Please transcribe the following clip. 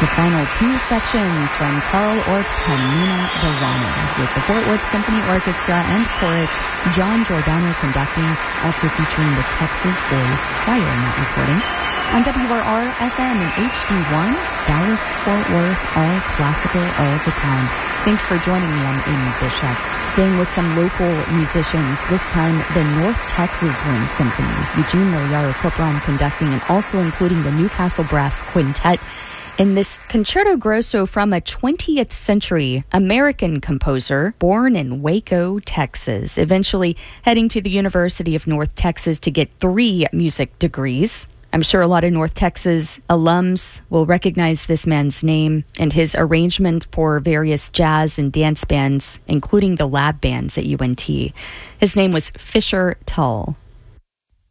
The final two sections from Carl Orff's Carmina Burana with the Fort Worth Symphony Orchestra and chorus, John Giordano conducting, also featuring the Texas Boys Choir in that recording. On WRR-FM and HD1, Dallas, Fort Worth, all classical all the time. Thanks for joining me. I'm Amy Bishop. Staying with some local musicians, this time the North Texas Wind Symphony. Eugene Mariara Copron conducting and also including the Newcastle Brass Quintet in this concerto grosso from a 20th century American composer born in Waco, Texas, eventually heading to the University of North Texas to get 3 music degrees. I'm sure a lot of North Texas alums will recognize this man's name and his arrangement for various jazz and dance bands, including the lab bands at UNT. His name was Fisher Tull.